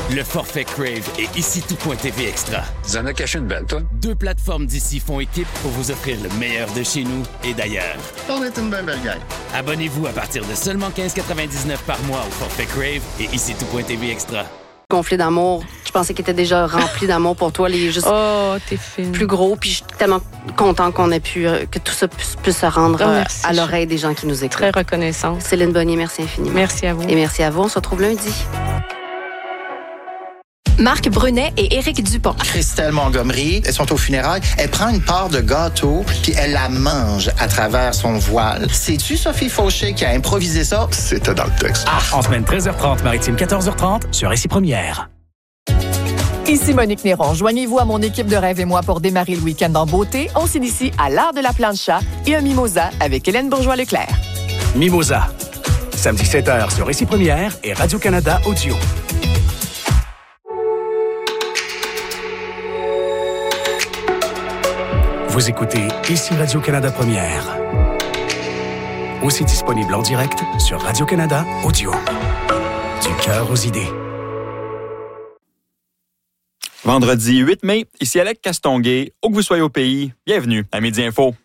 Le forfait Crave et ici tout.tv Extra. Tu en as caché une belle, toi? 2 plateformes d'ici font équipe pour vous offrir le meilleur de chez nous et d'ailleurs. On est une belle gang. Abonnez-vous à partir de seulement 15,99 par mois au forfait Crave et ici tout.tv Extra. Gonflé d'amour. Je pensais qu'il était déjà rempli d'amour pour toi. Il est juste t'es fine. plus gros. Puis je suis tellement content qu'on ait pu, que tout ça puisse se rendre à l'oreille des gens qui nous écoutent. Très reconnaissante. Céline Bonnier, merci infiniment. Merci à vous. Et merci à vous. On se retrouve lundi. Marc Brunet et Éric Dupont. Christelle Montgomery, elles sont aux funérailles. Elle prend une part de gâteau, puis elle la mange à travers son voile. C'est-tu Sophie Fauché qui a improvisé ça? C'était dans le texte. En semaine 13h30, maritime 14h30, sur Récit Première. Ici Monique Néron. Joignez-vous à mon équipe de Rêve et moi pour démarrer le week-end en beauté. On s'initie à l'art de la plancha et un mimosa avec Hélène Bourgeois-Leclerc. Mimosa, samedi 7h sur Récit Première et Radio-Canada Audio. Vous écoutez ici Radio-Canada Première. Aussi disponible en direct sur Radio-Canada Audio. Du cœur aux idées. Vendredi 8 mai, ici Alec Castonguay. Où que vous soyez au pays, bienvenue à Midi Info.